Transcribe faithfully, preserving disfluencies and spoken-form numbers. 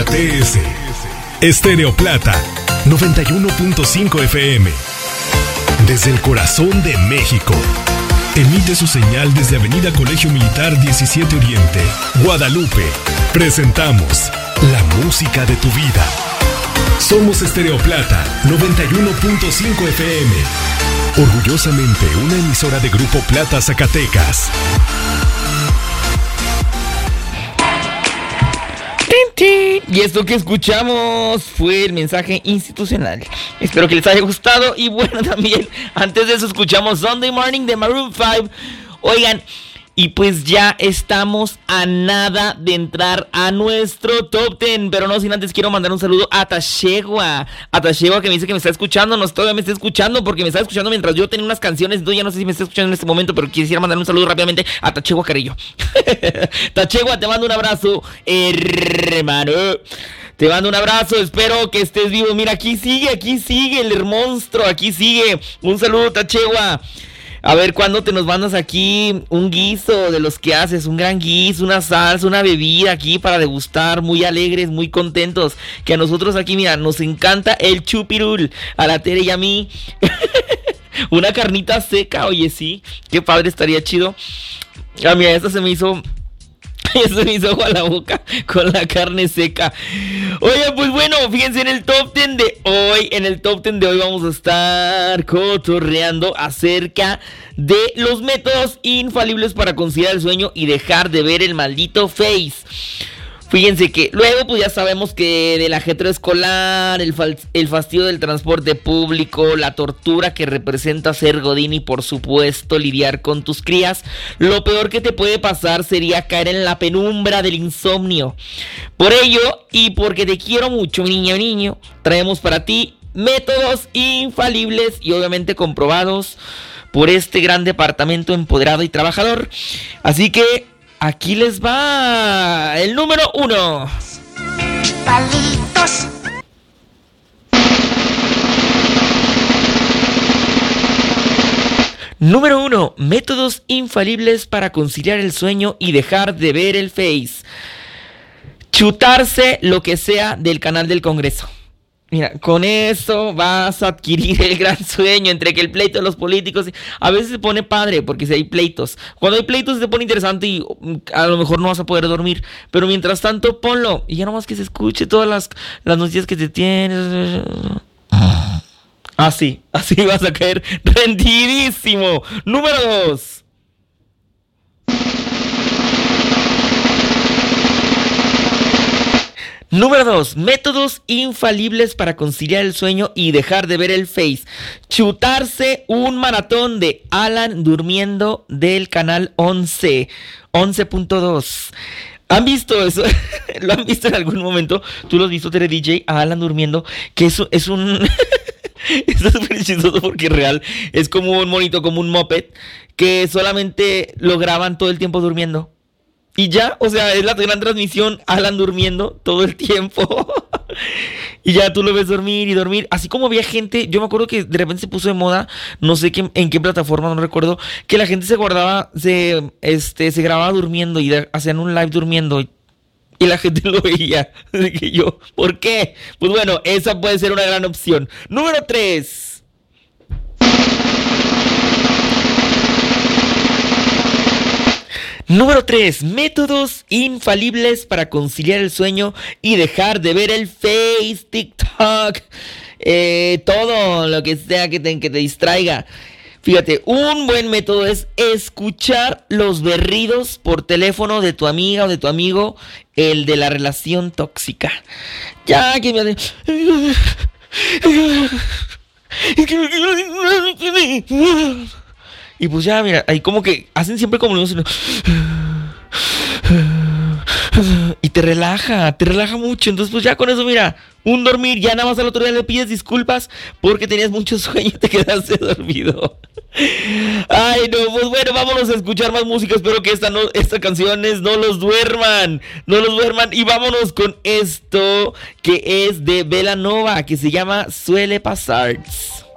T S. Estéreo Plata, noventa y uno punto cinco F M. Desde el corazón de México. Emite su señal desde Avenida Colegio Militar diecisiete Oriente, Guadalupe. Presentamos la música de tu vida. Somos Estéreo Plata, noventa y uno punto cinco F M. Orgullosamente una emisora de Grupo Plata Zacatecas. Y esto que escuchamos fue el mensaje institucional. Espero que les haya gustado. Y bueno, también, antes de eso escuchamos Sunday Morning de Maroon cinco. Oigan, y pues ya estamos a nada de entrar a nuestro Top diez. Pero no sin antes quiero mandar un saludo a Tachegua. A Tachegua que me dice que me está escuchando. No, todavía me está escuchando porque me está escuchando mientras yo tenía unas canciones. Entonces ya no sé si me está escuchando en este momento, pero quisiera mandar un saludo rápidamente a Tachegua Carrillo. Tachegua, te mando un abrazo, hermano. Te mando un abrazo, espero que estés vivo. Mira, aquí sigue, aquí sigue el monstruo, aquí sigue. Un saludo, Tachegua. A ver, ¿cuándo te nos mandas aquí un guiso de los que haces? Un gran guiso, una salsa, una bebida aquí para degustar, muy alegres, muy contentos. Que a nosotros aquí, mira, nos encanta el chupirul. A la Tere y a mí. Una carnita seca, oye, sí. Qué padre, estaría chido. Ah, mira, esta se me hizo... Eso me hizo agua a la boca con la carne seca. Oye, pues bueno, fíjense en el Top diez de hoy. En el Top diez de hoy vamos a estar cotorreando acerca de los métodos infalibles para conciliar el sueño y dejar de ver el maldito Face. Fíjense que luego pues ya sabemos que del ajetreo escolar, el, fal- el fastidio del transporte público, la tortura que representa ser godín y por supuesto lidiar con tus crías, lo peor que te puede pasar sería caer en la penumbra del insomnio. Por ello y porque te quiero mucho, niño niño, traemos para ti métodos infalibles y obviamente comprobados por este gran departamento empoderado y trabajador. Así que aquí les va el número uno. Palitos. Número uno. Métodos infalibles para conciliar el sueño y dejar de ver el Face. Chutarse lo que sea del canal del Congreso. Mira, con eso vas a adquirir el gran sueño entre que el pleito de los políticos... A veces se pone padre porque si hay pleitos. Cuando hay pleitos se pone interesante y a lo mejor no vas a poder dormir. Pero mientras tanto ponlo y ya nomás que se escuche todas las, las noticias que te tienes. Así, así vas a caer rendidísimo. Número dos. Número dos. Métodos infalibles para conciliar el sueño y dejar de ver el Face. Chutarse un maratón de Alan durmiendo del canal once. once punto dos. ¿Han visto eso? ¿Lo han visto en algún momento? ¿Tú lo has visto, Tere D J? A Alan durmiendo. Que eso es un... Esto es súper chistoso porque es real. Es como un monito, como un moped. Que solamente lo graban todo el tiempo durmiendo. Y ya, o sea, es la gran transmisión, Alan durmiendo todo el tiempo. Y ya tú lo ves dormir y dormir. Así como había gente, yo me acuerdo que de repente se puso de moda, no sé qué, en qué plataforma, no recuerdo, que la gente se guardaba, se, este, se grababa durmiendo y de, hacían un live durmiendo. Y, y la gente lo veía. Así que yo, ¿por qué? Pues bueno, esa puede ser una gran opción. Número tres. Número tres. Métodos infalibles para conciliar el sueño y dejar de ver el Face, TikTok, eh, todo lo que sea que te, que te distraiga. Fíjate, un buen método es escuchar los berridos por teléfono de tu amiga o de tu amigo, el de la relación tóxica. Ya que me hace... Y pues ya, mira, ahí como que hacen siempre como... Y te relaja, te relaja mucho. Entonces pues ya con eso, mira, un dormir. Ya nada más al otro día le pides disculpas porque tenías mucho sueño y te quedaste dormido. Ay, no, pues bueno, vámonos a escuchar más música. Espero que esta no, estas canciones no los duerman. No los duerman. Y vámonos con esto que es de Belanova, que se llama Suele Pasar.